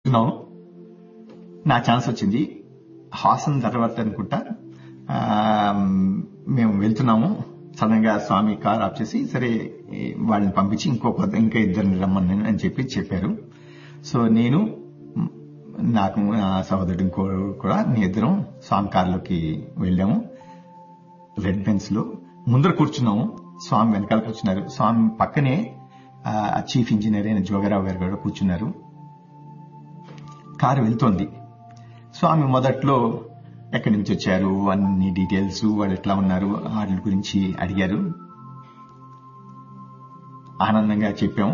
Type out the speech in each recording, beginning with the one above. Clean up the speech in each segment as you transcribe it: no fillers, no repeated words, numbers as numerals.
వెళ్తున్నాం. నా ఛాన్స్ వచ్చింది. హాసన్ తర్వాత అనుకుంటా మేము వెళ్తున్నాము. సడన్ గా స్వామి కార్ ఆఫ్ చేసి సరే వాళ్ళని పంపించి ఇంకా ఇద్దరిని రమ్మని అని చెప్పారు. సో నేను నాకు సహోదరుడు కూడా మీ ఇద్దరం స్వామి కారులోకి వెళ్ళాము. రెడ్ బెన్స్ లో ముందర కూర్చున్నాము. స్వామి వెనకాల కూర్చున్నారు. స్వామి పక్కనే చీఫ్ ఇంజనీర్ అయిన జోగరావు గారు కూడా కూర్చున్నారు. కారు వెళ్తోంది. స్వామి మొదట్లో ఎక్కడి నుంచి వచ్చారు అన్ని డీటెయిల్స్, వాళ్ళు ఎట్లా ఉన్నారు వాటి గురించి అడిగారు. ఆనందంగా చెప్పాము.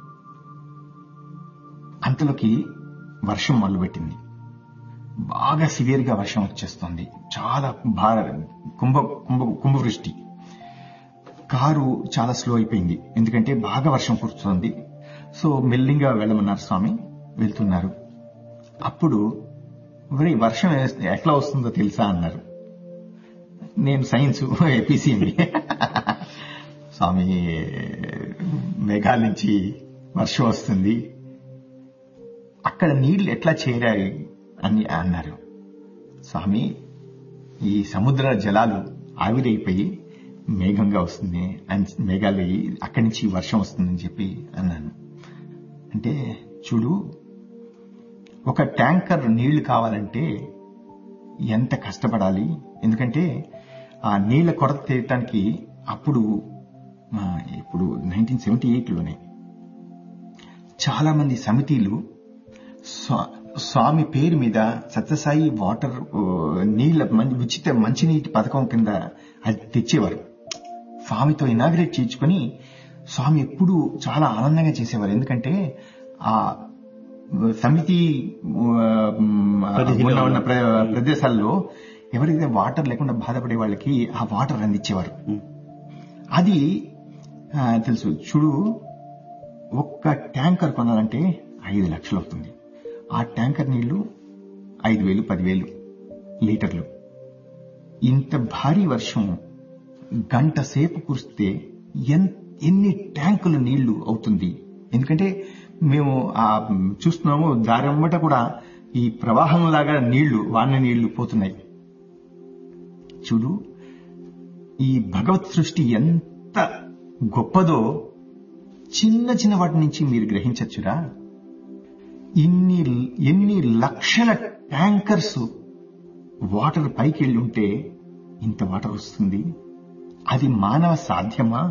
అంతలోకి వర్షం మొదలుపెట్టింది. బాగా సివియర్ గా వర్షం వచ్చేస్తోంది. చాలా కుంభవృష్టి. కారు చాలా స్లో అయిపోయింది. ఎందుకంటే బాగా వర్షం కురుస్తోంది. సో మెల్లిగా వెళ్ళమన్నారు స్వామి. వెళ్తున్నారు. అప్పుడు వర్షం ఎట్లా వస్తుందో తెలుసా అన్నారు. నేను సైన్స్ ఎపిసిఎంబి. స్వామి మేఘాల నుంచి వర్షం వస్తుంది, అక్కడ నీళ్లు ఎట్లా చేరాయి అని అన్నారు. స్వామి ఈ సముద్ర జలాలు ఆవిరైపోయి మేఘంగా వస్తుంది, మేఘాలు అక్కడి నుంచి వర్షం వస్తుందని చెప్పి అన్నాను. అంటే చూడు, ఒక ట్యాంకర్ నీళ్లు కావాలంటే ఎంత కష్టపడాలి. ఎందుకంటే ఆ నీళ్ల కొరత తీయటానికి ఇప్పుడు 1978లోనే చాలా మంది సమితిలు స్వామి పేరు మీద సత్యసాయి వాటర్ నీళ్ల ఉచిత మంచినీటి పథకం కింద అది తెచ్చేవారు. స్వామితో ఇనాగ్రేట్ చేయించుకొని స్వామి ఎప్పుడు చాలా ఆనందంగా చేసేవారు. ఎందుకంటే ఆ సమితి ఉన్న ప్రదేశాల్లో ఎవరైతే వాటర్ లేకుండా బాధపడే వాళ్ళకి ఆ వాటర్ అందించేవారు. అది తెలుసు. చూడు, ఒక్క ట్యాంకర్ కొనాలంటే 5 లక్షలు అవుతుంది. ఆ ట్యాంకర్ నీళ్లు 5,000, 10,000 లీటర్లు. ఇంత భారీ వర్షం గంట సేపు కురిస్తే ఎన్ని ట్యాంకుల నీళ్లు అవుతుంది. ఎందుకంటే మేము చూస్తున్నాము, దారెమ్మట కూడా ఈ ప్రవాహం లాగా వాన నీళ్లు పోతున్నాయి. చూడు, ఈ భగవత్ సృష్టి ఎంత గొప్పదో చిన్న చిన్న వాటి నుంచి మీరు గ్రహించచ్చురా. ఎన్ని లక్షల ట్యాంకర్స్ వాటర్ పైకి వెళ్ళి ఉంటే ఇంత వాటర్ వస్తుంది. అది మానవ సాధ్యమా?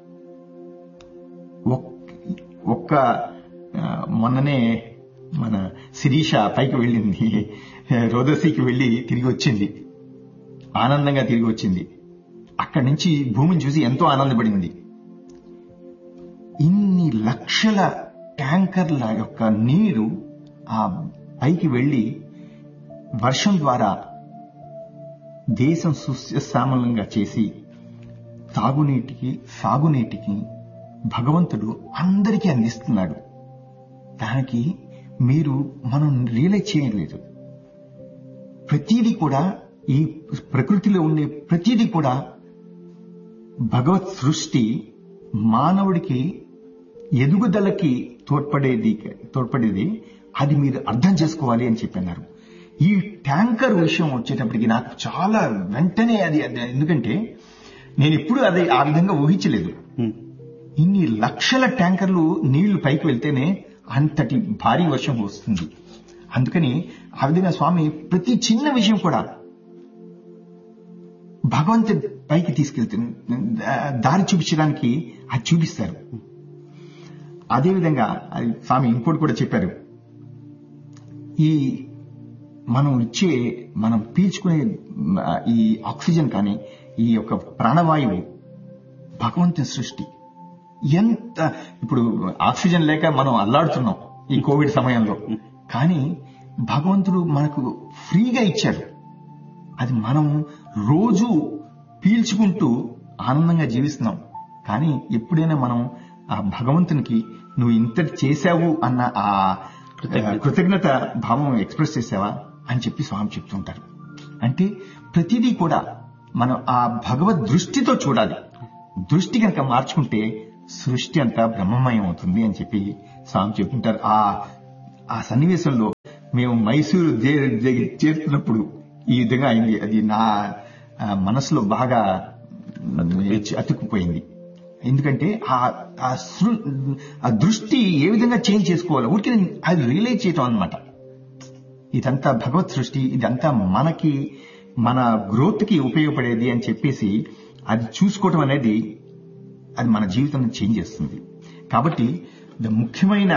మొన్ననే మన శిరీష పైకి వెళ్ళింది, రోదసీకి వెళ్లి తిరిగి వచ్చింది. ఆనందంగా తిరిగి వచ్చింది. అక్కడి నుంచి భూమిని చూసి ఎంతో ఆనందపడింది. ఇన్ని లక్షల ట్యాంకర్ల యొక్క నీరు ఆ పైకి వెళ్లి వర్షం ద్వారా దేశం సుశ్యామలంగా చేసి తాగునీటికి సాగునీటికి భగవంతుడు అందరికీ అందిస్తున్నాడు. దానికి మనం రియలైజ్ చేయలేదు. ప్రతిదీ కూడా ఈ ప్రకృతిలో ఉండే ప్రతిదీ కూడా భగవత్ సృష్టి మానవుడికి ఎదుగుదలకి తోడ్పడేది. అది మీరు అర్థం చేసుకోవాలి అని చెప్పన్నారు. ఈ ట్యాంకర్ విషయం వచ్చేటప్పటికి నాకు చాలా వెంటనే అది ఎందుకంటే నేను ఎప్పుడు అది ఆ విధంగా ఊహించలేదు. ఇన్ని లక్షల ట్యాంకర్లు నీళ్లు పైకి వెళ్తేనే అంతటి భారీ వర్షం వస్తుంది. అందుకని ఆ విధంగా స్వామి ప్రతి చిన్న విషయం కూడా భగవంతుడి పైకి తీసుకెళ్తే దారి చూపించడానికి అది చూపిస్తారు. అదేవిధంగా స్వామి ఇంకోటి కూడా చెప్పారు. మనం పీల్చుకునే ఈ ఆక్సిజన్ కానీ ఈ యొక్క ప్రాణవాయువు భగవంతుని సృష్టి. ఇప్పుడు ఆక్సిజన్ లేక మనం అల్లాడుతున్నాం ఈ కోవిడ్ సమయంలో. కానీ భగవంతుడు మనకు ఫ్రీగా ఇచ్చాడు. అది మనం రోజు పీల్చుకుంటూ ఆనందంగా జీవిస్తున్నాం. కానీ ఎప్పుడైనా మనం ఆ భగవంతునికి నువ్వు ఇంతటి చేశావు అన్న ఆ కృతజ్ఞత భావం ఎక్స్ప్రెస్ చేసావా అని చెప్పి స్వామి చెప్తుంటారు. అంటే ప్రతిదీ కూడా మనం ఆ భగవద్ దృష్టితో చూడాలి. దృష్టి కనుక మార్చుకుంటే సృష్టి అంతా బ్రహ్మమయం అవుతుంది అని చెప్పి స్వామి చెప్తుంటారు. ఆ సన్నివేశంలో మేము మైసూరు చేరుతున్నప్పుడు ఈ విధంగా అయింది. అది నా మనసులో బాగా అతుక్కుపోయింది. ఎందుకంటే ఆ దృష్టి ఏ విధంగా చేంజ్ చేసుకోవాలో ఊరికి అది రియలైజ్ చేయటం అన్నమాట. ఇదంతా భగవత్ సృష్టి, ఇదంతా మనకి మన గ్రోత్ కి ఉపయోగపడేది అని చెప్పేసి అది చూసుకోవటం అనేది అది మన జీవితాన్ని చేంజ్ చేస్తుంది. కాబట్టి ముఖ్యమైన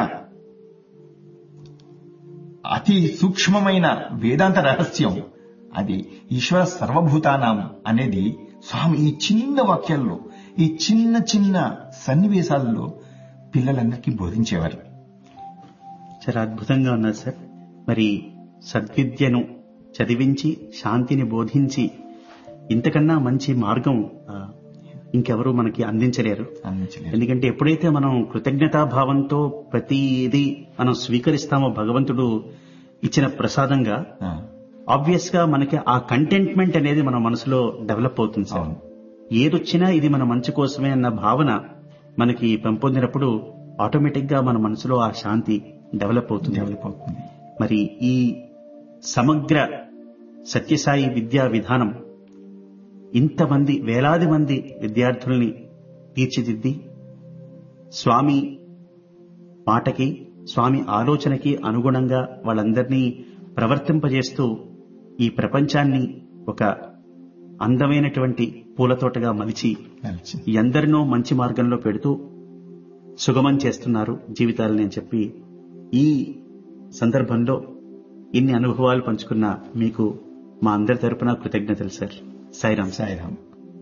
అతి సూక్ష్మమైన వేదాంత రహస్యం అది ఈశ్వర సర్వభూతానాం అనేది స్వామి ఈ చిన్న వాక్యాల్లో, ఈ చిన్న చిన్న సన్నివేశాలలో పిల్లలందరికీ బోధించేవారు. చాలా అద్భుతంగా ఉన్నారు సార్. మరి సద్విద్యను చదివించి శాంతిని బోధించి ఇంతకన్నా మంచి మార్గం ఇంకెవరూ మనకి అందించలేరు. ఎందుకంటే ఎప్పుడైతే మనం కృతజ్ఞతాభావంతో ప్రతిదీ మనం స్వీకరిస్తామో భగవంతుడు ఇచ్చిన ప్రసాదంగా, ఆబ్వియస్ గా మనకి ఆ కంటెంట్మెంట్ అనేది మన మనసులో డెవలప్ అవుతుంది సార్. ఏదొచ్చినా ఇది మన మంచి కోసమే అన్న భావన మనకి పెంపొందినప్పుడు ఆటోమేటిక్ గా మన మనసులో ఆ శాంతి డెవలప్ అవుతుంది. మరి ఈ సమగ్ర సత్యసాయి విద్యా విధానం ఇంతమంది వేలాది మంది విద్యార్థుల్ని తీర్చిదిద్ది స్వామి మాటకి, స్వామి ఆలోచనకి అనుగుణంగా వాళ్ళందరినీ ప్రవర్తింపజేస్తూ ఈ ప్రపంచాన్ని ఒక అందమైనటువంటి పూలతోటగా మలిచి ఎందరినో మంచి మార్గంలో పెడుతూ సుగమం చేస్తున్నారు జీవితాలని అని చెప్పి ఈ సందర్భంలో ఇన్ని అనుభవాలు పంచుకున్న మీకు మా అందరి తరపున కృతజ్ఞతలు సార్. సాయిరాం. సాయిరాం.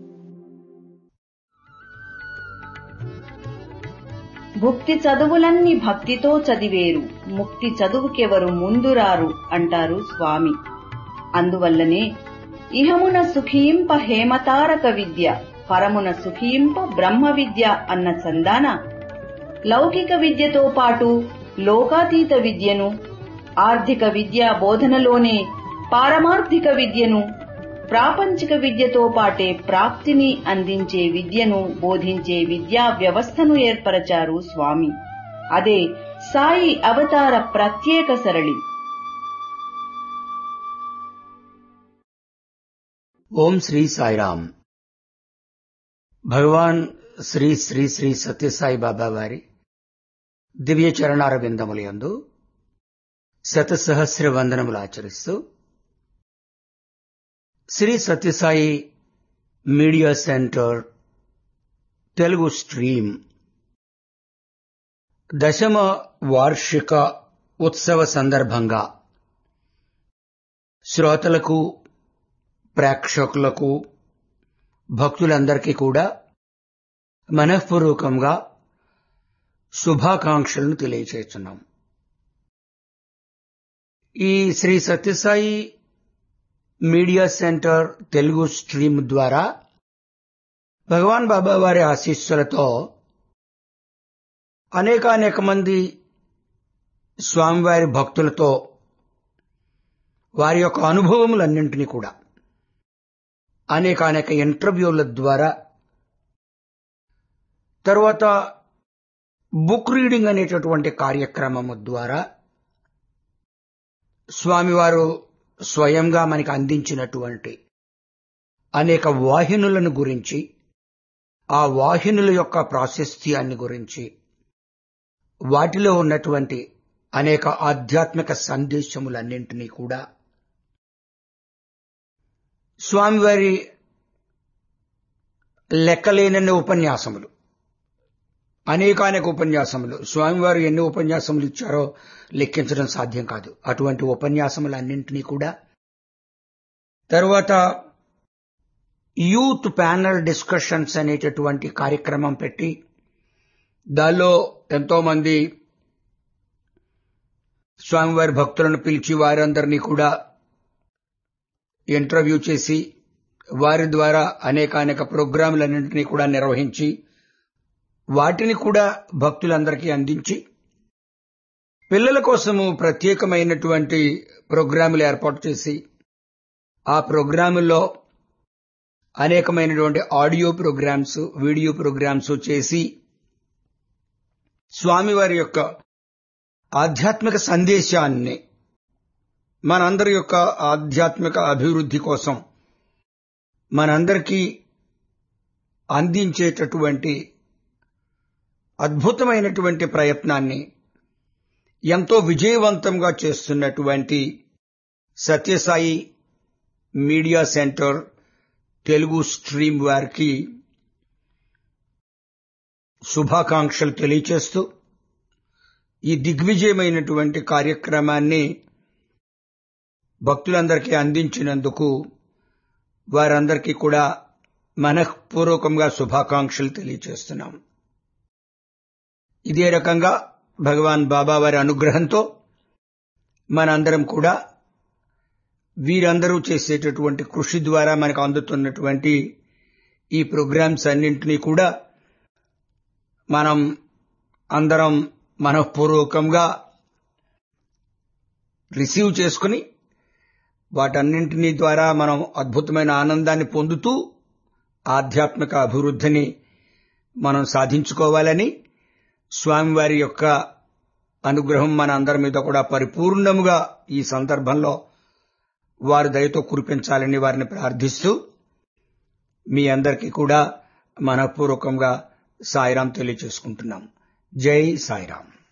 భుక్తి చదువులన్నీ భక్తితో చదివేరు, ముక్తి చదువుకెవరు ముందురారు అంటారు స్వామి. అందువల్లనే ఇహమున సుఖింప హేమతారక విద్య, పరమున సుఖింప బ్రహ్మ విద్య అన్న చందాన లౌకిక విద్యతో పాటు లోకాతీత విద్యను, ఆర్థిక విద్యా బోధనలోనే పారమార్థిక విద్యను, ప్రాపంచిక విద్యతో పాటే ప్రాప్తిని అందించే విద్యను బోధించే విద్యా వ్యవస్థను ఏర్పరచారు స్వామి. అదే సాయి అవతార ప్రత్యేక సరళి. ఓం శ్రీ సాయిరాం. భగవాన్ శ్రీ శ్రీ శ్రీ సత్యసాయి బాబా వారి దివ్య చరణారవిందములందు శతసహస్ర వందనములు ఆచరిస్తూ Shri Sathya Sai media centre Telugu stream 10వ వార్షిక ఉత్సవ సందర్భంగా శ్రోతలకు, ప్రేక్షకులకు, భక్తులందరికీ కూడా మనఃపూర్వకంగా శుభాకాంక్షలను తెలియచేస్తున్నాం. ఈ Shri Sathya Sai media centre Telugu stream ద్వారా భగవాన్ బాబా వారి ఆశీస్సులతో అనేక మంది స్వామివారి భక్తులతో వారి యొక్క అనుభవములన్నింటినీ కూడా అనేక ఇంటర్వ్యూల ద్వారా, తర్వాత బుక్ రీడింగ్ అనేటటువంటి కార్యక్రమము ద్వారా స్వామివారు స్వయంగా మనకి అందించినటువంటి అనేక వాహినులను గురించి, ఆ వాహినుల యొక్క ప్రాశస్త్యాన్ని గురించి, వాటిలో ఉన్నటువంటి అనేక ఆధ్యాత్మిక సందేశములన్నింటినీ కూడా స్వామివారి లెక్కలేనన్ని ఉపన్యాసములు, అనేక ఉపన్యాసములు, స్వామివారు ఎన్ని ఉపన్యాసములు ఇచ్చారో లెక్కించడం సాధ్యం కాదు. అటువంటి ఉపన్యాసములన్నింటినీ కూడా, తర్వాత యూత్ ప్యానల్ డిస్కషన్స్ అనేటటువంటి కార్యక్రమం పెట్టి దానిలో ఎంతో మంది స్వామివారి భక్తులను పిలిచి వారందరినీ కూడా ఇంటర్వ్యూ చేసి వారి ద్వారా అనేక ప్రోగ్రాములన్నింటినీ కూడా నిర్వహించి వాటిని కూడా భక్తులందరికీ అందించి పిల్లల కోసము ప్రత్యేకమైనటువంటి ప్రోగ్రాములు ఏర్పాటు చేసి ఆ ప్రోగ్రాముల్లో అనేకమైనటువంటి ఆడియో ప్రోగ్రామ్స్, వీడియో ప్రోగ్రామ్స్ చేసి స్వామివారి యొక్క ఆధ్యాత్మిక సందేశాన్ని మనందరి యొక్క ఆధ్యాత్మిక అభివృద్ధి కోసం మనందరికీ అందించేటటువంటి అద్భుతమైనటువంటి ప్రయత్నాన్ని ఎంతో విజయవంతంగా చేస్తున్నటువంటి Sathya Sai media centre Telugu stream వారికి శుభాకాంక్షలు తెలియచేస్తూ ఈ దిగ్విజయమైనటువంటి కార్యక్రమాన్ని భక్తులందరికీ అందించినందుకు వారందరికీ కూడా మనఃపూర్వకంగా శుభాకాంక్షలు తెలియచేస్తున్నాం. ఇదే రకంగా భగవాన్ బాబా వారి అనుగ్రహంతో మనందరం కూడా వీరందరూ చేసేటటువంటి కృషి ద్వారా మనకు అందుతున్నటువంటి ఈ ప్రోగ్రామ్స్ అన్నింటినీ కూడా మనం అందరం మనఃపూర్వకంగా రిసీవ్ చేసుకుని వాటన్నింటినీ ద్వారా మనం అద్భుతమైన ఆనందాన్ని పొందుతూ ఆధ్యాత్మిక అభివృద్ధిని మనం సాధించుకోవాలని స్వామివారి యొక్క అనుగ్రహం మన అందరి మీద కూడా పరిపూర్ణముగా ఈ సందర్భంలో వారి దయతో కురిపించాలని వారిని ప్రార్థిస్తూ మీ అందరికీ కూడా మనఃపూర్వకంగా సాయిరాం తెలియచేసుకుంటున్నాం. జై సాయిరాం.